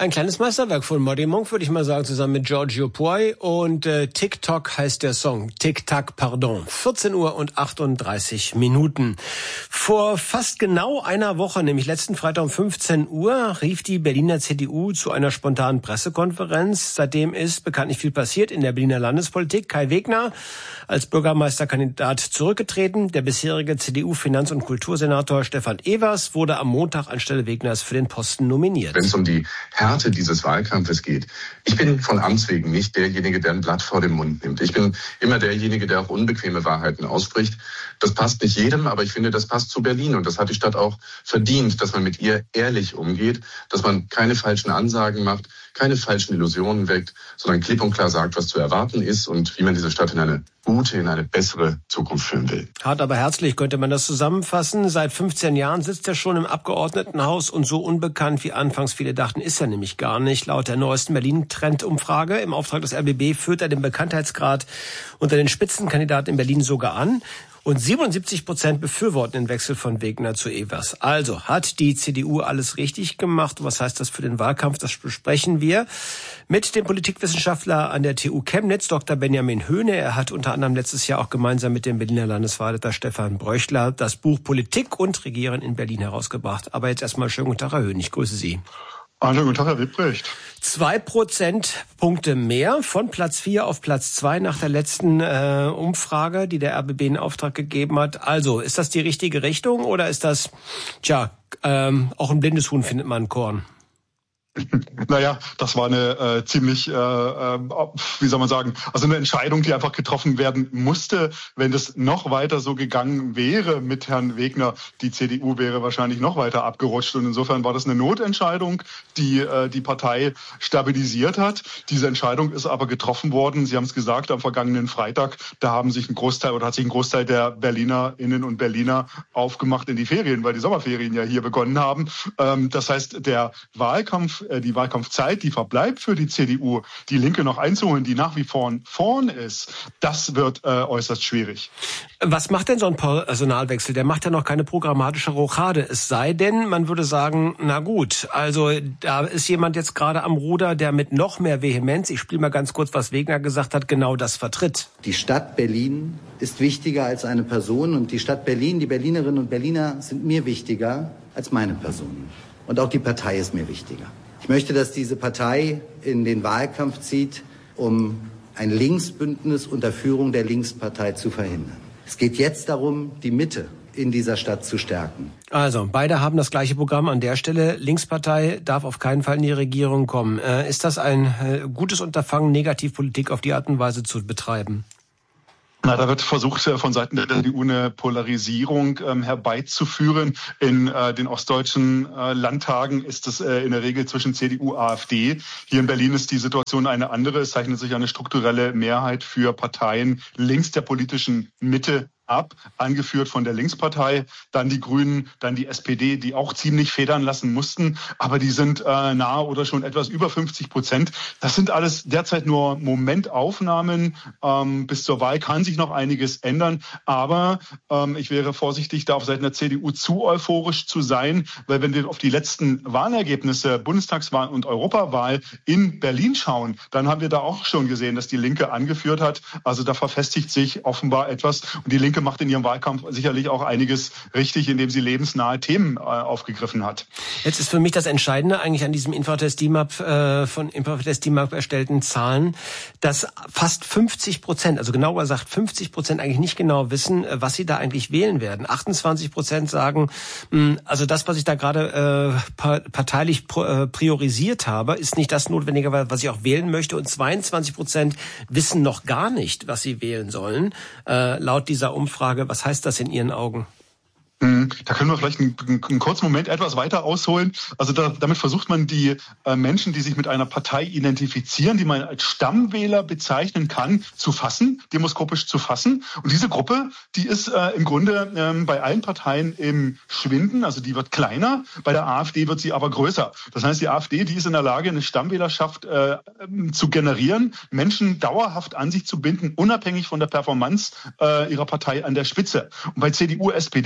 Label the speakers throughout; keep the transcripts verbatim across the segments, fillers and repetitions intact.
Speaker 1: Ein kleines Meisterwerk von Muddy Monk, würde ich mal sagen, zusammen mit Giorgio Poi. Und äh, Tick-Tock heißt der Song. Tick-Tack, pardon. vierzehn Uhr und achtunddreißig Minuten. Vor fast genau einer Woche, nämlich letzten Freitag um fünfzehn Uhr, rief die Berliner C D U zu einer spontanen Pressekonferenz. Seitdem ist bekanntlich viel passiert in der Berliner Landespolitik. Kai Wegner als Bürgermeisterkandidat zurückgetreten. Der bisherige C D U-Finanz- und Kultursenator Stefan Evers wurde am Montag anstelle Wegners für den Posten nominiert.
Speaker 2: Wenn es um die Härte dieses Wahlkampfes geht. Ich bin von Amts wegen nicht derjenige, der ein Blatt vor den Mund nimmt. Ich bin immer derjenige, der auch unbequeme Wahrheiten ausspricht. Das passt nicht jedem, aber ich finde, das passt zu Berlin. Und das hat die Stadt auch verdient, dass man mit ihr ehrlich umgeht, dass man keine falschen Ansagen macht, keine falschen Illusionen weckt, sondern klipp und klar sagt, was zu erwarten ist und wie man diese Stadt in eine gute, in eine bessere Zukunft führen will.
Speaker 1: Hart aber herzlich könnte man das zusammenfassen. Seit fünfzehn Jahren sitzt er schon im Abgeordnetenhaus und so unbekannt, wie anfangs viele dachten, ist er nämlich gar nicht. Laut der neuesten Berlin-Trend-Umfrage im Auftrag des R B B führt er den Bekanntheitsgrad unter den Spitzenkandidaten in Berlin sogar an. Und siebenundsiebzig Prozent befürworten den Wechsel von Wegner zu Evers. Also hat die C D U alles richtig gemacht. Was heißt das für den Wahlkampf? Das besprechen wir mit dem Politikwissenschaftler an der T U Chemnitz, Doktor Benjamin Höhne. Er hat unter anderem letztes Jahr auch gemeinsam mit dem Berliner Landeswahlleiter Stefan Bröchler das Buch Politik und Regieren in Berlin herausgebracht. Aber jetzt erstmal schönen guten Tag, Herr Höhne. Ich grüße Sie.
Speaker 3: Einen schönen guten Tag, Herr Wittbrecht.
Speaker 1: Zwei Prozentpunkte mehr von Platz vier auf Platz zwei nach der letzten äh, Umfrage, die der R B B in Auftrag gegeben hat. Also, ist das die richtige Richtung oder ist das, tja, ähm, auch ein blindes Huhn findet man ein Korn?
Speaker 3: Naja, das war eine äh, ziemlich, äh, äh, wie soll man sagen, also eine Entscheidung, die einfach getroffen werden musste. Wenn das noch weiter so gegangen wäre mit Herrn Wegner, die C D U wäre wahrscheinlich noch weiter abgerutscht. Und insofern war das eine Notentscheidung, die äh, die Partei stabilisiert hat. Diese Entscheidung ist aber getroffen worden. Sie haben es gesagt, am vergangenen Freitag, da haben sich ein Großteil oder hat sich ein Großteil der Berlinerinnen und Berliner aufgemacht in die Ferien, weil die Sommerferien ja hier begonnen haben. Ähm, das heißt, der Wahlkampf die Wahlkampfzeit, die verbleibt für die C D U, die Linke noch einzuholen, die nach wie vor vorn ist, das wird äh, äußerst schwierig.
Speaker 1: Was macht denn so ein Personalwechsel? Der macht ja noch keine programmatische Rochade. Es sei denn, man würde sagen, na gut, also da ist jemand jetzt gerade am Ruder, der mit noch mehr Vehemenz, ich spiele mal ganz kurz, was Wegner gesagt hat, genau das vertritt.
Speaker 4: Die Stadt Berlin ist wichtiger als eine Person und die Stadt Berlin, die Berlinerinnen und Berliner sind mir wichtiger als meine Person. Und auch die Partei ist mir wichtiger. Ich möchte, dass diese Partei in den Wahlkampf zieht, um ein Linksbündnis unter Führung der Linkspartei zu verhindern. Es geht jetzt darum, die Mitte in dieser Stadt zu stärken.
Speaker 1: Also, beide haben das gleiche Programm an der Stelle. Linkspartei darf auf keinen Fall in die Regierung kommen. Äh, ist das ein äh, gutes Unterfangen, Negativpolitik auf die Art und Weise zu betreiben?
Speaker 3: Na, da wird versucht, von Seiten der C D U eine Polarisierung ähm, herbeizuführen. In äh, den ostdeutschen äh, Landtagen ist es äh, in der Regel zwischen C D U, AfD. Hier in Berlin ist die Situation eine andere. Es zeichnet sich eine strukturelle Mehrheit für Parteien links der politischen Mitte ab, angeführt von der Linkspartei, dann die Grünen, dann die S P D, die auch ziemlich federn lassen mussten, aber die sind äh, nahe oder schon etwas über fünfzig Prozent. Das sind alles derzeit nur Momentaufnahmen. Ähm, bis zur Wahl kann sich noch einiges ändern, aber ähm, ich wäre vorsichtig, da auf Seiten der C D U zu euphorisch zu sein, weil wenn wir auf die letzten Wahlergebnisse, Bundestagswahl und Europawahl in Berlin schauen, dann haben wir da auch schon gesehen, dass die Linke angeführt hat. Also da verfestigt sich offenbar etwas und die Linke macht in ihrem Wahlkampf sicherlich auch einiges richtig, indem sie lebensnahe Themen äh, aufgegriffen hat.
Speaker 1: Jetzt ist für mich das Entscheidende eigentlich an diesem Infratest D I M A P äh, von Infratest D I M A P erstellten Zahlen, dass fast fünfzig Prozent, also genauer gesagt fünfzig Prozent eigentlich nicht genau wissen, was sie da eigentlich wählen werden. achtundzwanzig Prozent sagen, mh, also das, was ich da gerade äh, parteilich äh, priorisiert habe, ist nicht das Notwendige, was ich auch wählen möchte. Und zweiundzwanzig Prozent wissen noch gar nicht, was sie wählen sollen, äh, laut dieser Umfrage. Umfrage. Was heißt das in Ihren Augen?
Speaker 3: Da können wir vielleicht einen, einen kurzen Moment etwas weiter ausholen. Also da, damit versucht man die äh, Menschen, die sich mit einer Partei identifizieren, die man als Stammwähler bezeichnen kann, zu fassen, demoskopisch zu fassen. Und diese Gruppe, die ist äh, im Grunde ähm, bei allen Parteien im Schwinden, also die wird kleiner, bei der AfD wird sie aber größer. Das heißt, die AfD, die ist in der Lage, eine Stammwählerschaft äh, zu generieren, Menschen dauerhaft an sich zu binden, unabhängig von der Performance äh, ihrer Partei an der Spitze. Und bei C D U, S P D, Grüne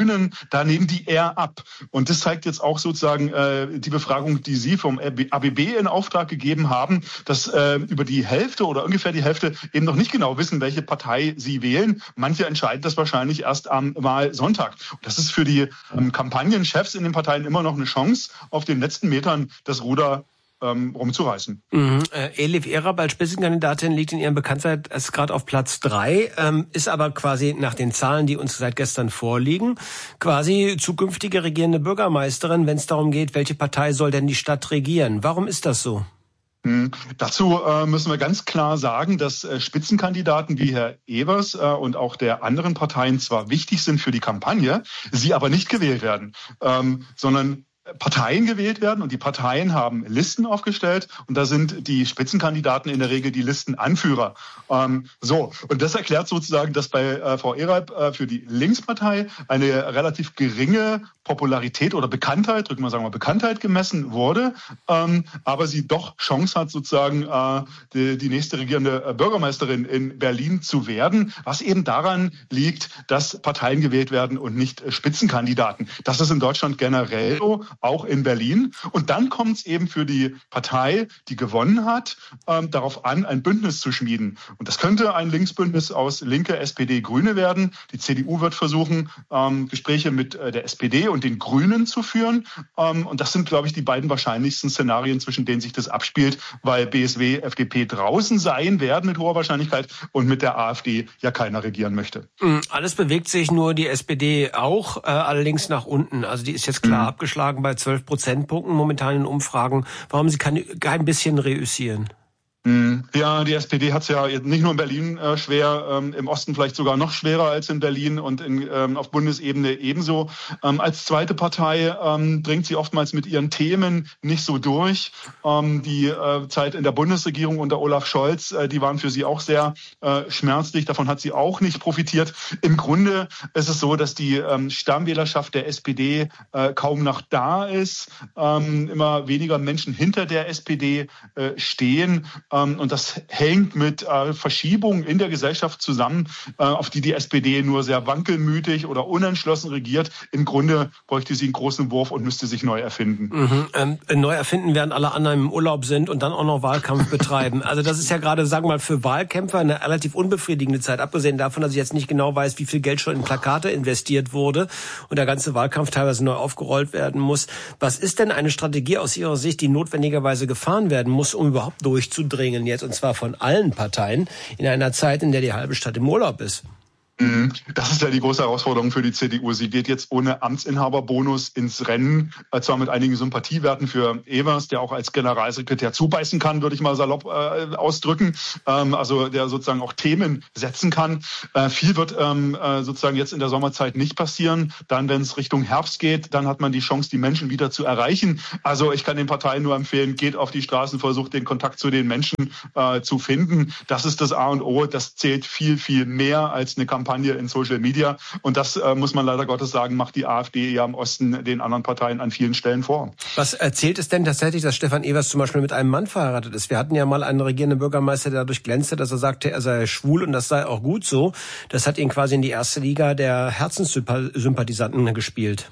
Speaker 3: Grünen, da nehmen die eher ab. Und das zeigt jetzt auch sozusagen äh, die Befragung, die Sie vom A B B in Auftrag gegeben haben, dass äh, über die Hälfte oder ungefähr die Hälfte eben noch nicht genau wissen, welche Partei sie wählen. Manche entscheiden das wahrscheinlich erst am Wahlsonntag. Und das ist für die ähm, Kampagnenchefs in den Parteien immer noch eine Chance, auf den letzten Metern das Ruder ähm, rumzureißen.
Speaker 1: Mhm. Äh, Elif Erab als Spitzenkandidatin liegt in ihrem Bekanntheit erst gerade auf Platz drei, ähm, ist aber quasi nach den Zahlen, die uns seit gestern vorliegen, quasi zukünftige regierende Bürgermeisterin, wenn es darum geht, welche Partei soll denn die Stadt regieren. Warum ist das so?
Speaker 3: Hm. Dazu äh, müssen wir ganz klar sagen, dass äh, Spitzenkandidaten wie Herr Evers äh, und auch der anderen Parteien zwar wichtig sind für die Kampagne, sie aber nicht gewählt werden, ähm, sondern Parteien gewählt werden, und die Parteien haben Listen aufgestellt, und da sind die Spitzenkandidaten in der Regel die Listenanführer. Ähm, so, und das erklärt sozusagen, dass bei äh, Frau Erab äh, für die Linkspartei eine relativ geringe Popularität oder Bekanntheit, drücken wir sagen mal Bekanntheit gemessen wurde, ähm, aber sie doch Chance hat, sozusagen äh, die, die nächste regierende Bürgermeisterin in Berlin zu werden, was eben daran liegt, dass Parteien gewählt werden und nicht äh, Spitzenkandidaten. Das ist in Deutschland generell so, auch in Berlin. Und dann kommt es eben für die Partei, die gewonnen hat, ähm, darauf an, ein Bündnis zu schmieden. Und das könnte ein Linksbündnis aus Linke, S P D, Grüne werden. Die C D U wird versuchen, ähm, Gespräche mit äh, der S P D und den Grünen zu führen. Ähm, und das sind, glaube ich, die beiden wahrscheinlichsten Szenarien, zwischen denen sich das abspielt, weil B S W, F D P draußen sein werden mit hoher Wahrscheinlichkeit und mit der AfD ja keiner regieren möchte.
Speaker 1: Alles bewegt sich, nur die S P D auch, äh, allerdings nach unten. Also die ist jetzt klar mhm. abgeschlagen bei zwölf Prozentpunkten momentan in Umfragen. Warum sie kann kein bisschen reüssieren?
Speaker 3: Ja, die S P D hat es ja nicht nur in Berlin äh, schwer, ähm, im Osten vielleicht sogar noch schwerer als in Berlin und in, ähm, auf Bundesebene ebenso. Ähm, als zweite Partei ähm, dringt sie oftmals mit ihren Themen nicht so durch. Ähm, die äh, Zeit in der Bundesregierung unter Olaf Scholz, äh, die waren für sie auch sehr äh, schmerzlich. Davon hat sie auch nicht profitiert. Im Grunde ist es so, dass die ähm, Stammwählerschaft der S P D äh, kaum noch da ist. Ähm, immer weniger Menschen hinter der S P D äh, stehen. Und das hängt mit äh, Verschiebungen in der Gesellschaft zusammen, äh, auf die die S P D nur sehr wankelmütig oder unentschlossen regiert. Im Grunde bräuchte sie einen großen Wurf und müsste sich neu erfinden.
Speaker 1: Mhm. Ähm, neu erfinden, während alle anderen im Urlaub sind und dann auch noch Wahlkampf betreiben. Also das ist ja gerade, sagen wir mal, für Wahlkämpfer eine relativ unbefriedigende Zeit. Abgesehen davon, dass ich jetzt nicht genau weiß, wie viel Geld schon in Plakate investiert wurde und der ganze Wahlkampf teilweise neu aufgerollt werden muss. Was ist denn eine Strategie aus Ihrer Sicht, die notwendigerweise gefahren werden muss, um überhaupt durchzudringen jetzt, und zwar von allen Parteien, in einer Zeit, in der die halbe Stadt im Urlaub ist?
Speaker 3: Das ist ja die große Herausforderung für die C D U. Sie geht jetzt ohne Amtsinhaberbonus ins Rennen, zwar mit einigen Sympathiewerten für Evers, der auch als Generalsekretär zubeißen kann, würde ich mal salopp äh, ausdrücken, ähm, also der sozusagen auch Themen setzen kann. Äh, viel wird ähm, äh, sozusagen jetzt in der Sommerzeit nicht passieren. Dann, wenn es Richtung Herbst geht, dann hat man die Chance, die Menschen wieder zu erreichen. Also ich kann den Parteien nur empfehlen, geht auf die Straßen, versucht den Kontakt zu den Menschen äh, zu finden. Das ist das A und O. Das zählt viel, viel mehr als eine Kampagne in Social Media. Und das äh, muss man leider Gottes sagen, macht die AfD ja im Osten den anderen Parteien an vielen Stellen vor.
Speaker 1: Was erzählt es denn tatsächlich, dass Stefan Evers zum Beispiel mit einem Mann verheiratet ist? Wir hatten ja mal einen regierenden Bürgermeister, der dadurch glänzte, dass er sagte, er sei schwul, und das sei auch gut so. Das hat ihn quasi in die erste Liga der Herzenssympathisanten gespielt.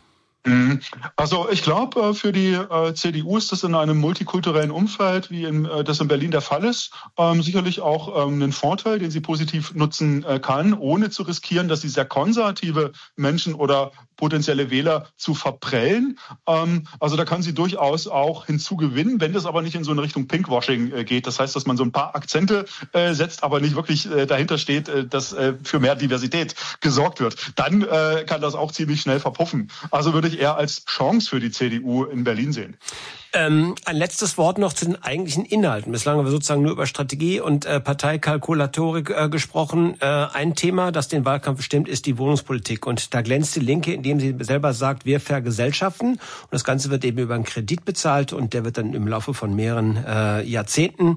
Speaker 3: Also ich glaube, für die äh, C D U ist das in einem multikulturellen Umfeld, wie in, äh, das in Berlin der Fall ist, ähm, sicherlich auch ähm, ein Vorteil, den sie positiv nutzen äh, kann, ohne zu riskieren, dass sie sehr konservative Menschen oder potenzielle Wähler zu verprellen. Ähm, also da kann sie durchaus auch hinzugewinnen, wenn das aber nicht in so eine Richtung Pinkwashing äh, geht. Das heißt, dass man so ein paar Akzente äh, setzt, aber nicht wirklich äh, dahinter steht, äh, dass äh, für mehr Diversität gesorgt wird. Dann äh, kann das auch ziemlich schnell verpuffen. Also würde ich eher als Chance für die C D U in Berlin sehen.
Speaker 1: Ähm, ein letztes Wort noch zu den eigentlichen Inhalten. Bislang haben wir sozusagen nur über Strategie und äh, Parteikalkulatorik äh, gesprochen. Äh, ein Thema, das den Wahlkampf bestimmt, ist die Wohnungspolitik. Und da glänzt die Linke, indem sie selber sagt, wir vergesellschaften. Und das Ganze wird eben über einen Kredit bezahlt und der wird dann im Laufe von mehreren äh, Jahrzehnten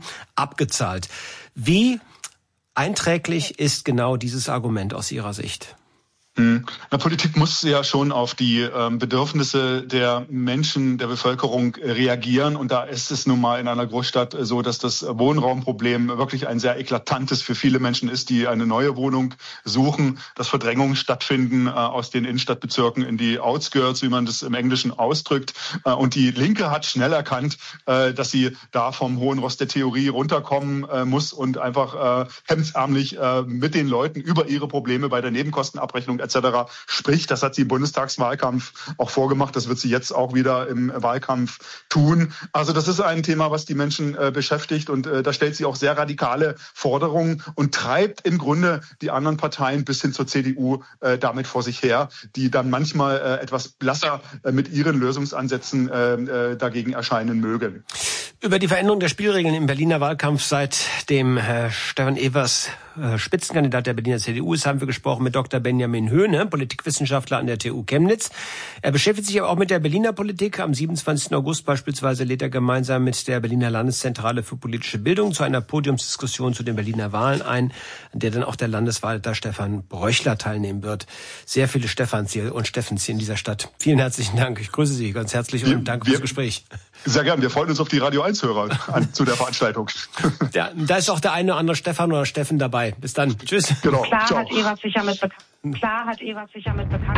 Speaker 1: abgezahlt. Wie einträglich ist genau dieses Argument aus Ihrer Sicht?
Speaker 3: Na, Politik muss ja schon auf die ähm, Bedürfnisse der Menschen, der Bevölkerung äh, reagieren. Und da ist es nun mal in einer Großstadt äh, so, dass das Wohnraumproblem wirklich ein sehr eklatantes für viele Menschen ist, die eine neue Wohnung suchen, dass Verdrängungen stattfinden äh, aus den Innenstadtbezirken in die Outskirts, wie man das im Englischen ausdrückt. Äh, und die Linke hat schnell erkannt, äh, dass sie da vom hohen Ross der Theorie runterkommen äh, muss und einfach äh, hemdsärmlich äh, mit den Leuten über ihre Probleme bei der Nebenkostenabrechnung et cetera spricht. Das hat sie im Bundestagswahlkampf auch vorgemacht. Das wird sie jetzt auch wieder im Wahlkampf tun. Also das ist ein Thema, was die Menschen äh, beschäftigt und äh, da stellt sie auch sehr radikale Forderungen und treibt im Grunde die anderen Parteien bis hin zur C D U äh, damit vor sich her, die dann manchmal äh, etwas blasser äh, mit ihren Lösungsansätzen äh, äh, dagegen erscheinen mögen.
Speaker 1: Über die Veränderung der Spielregeln im Berliner Wahlkampf, seitdem äh, Stefan Evers äh, Spitzenkandidat der Berliner C D U ist, haben wir gesprochen mit Doktor Benjamin Höhne, Politikwissenschaftler an der T U Chemnitz. Er beschäftigt sich aber auch mit der Berliner Politik. Am siebenundzwanzigsten August beispielsweise lädt er gemeinsam mit der Berliner Landeszentrale für politische Bildung zu einer Podiumsdiskussion zu den Berliner Wahlen ein, an der dann auch der Landeswahlleiter Stefan Bräuchler teilnehmen wird. Sehr viele Stefans hier und Steffens hier in dieser Stadt. Vielen herzlichen Dank. Ich grüße Sie ganz herzlich und wir, danke fürs Gespräch.
Speaker 3: Sehr gern. Wir freuen uns auf die Radio eins Hörer an, zu der Veranstaltung.
Speaker 1: Ja, da ist auch der eine oder andere Stefan oder Steffen dabei. Bis dann. Tschüss.
Speaker 5: Genau. Klar Ciao. hat Evers sicher mit bekannt. Klar hat Evers sicher mit bekannt.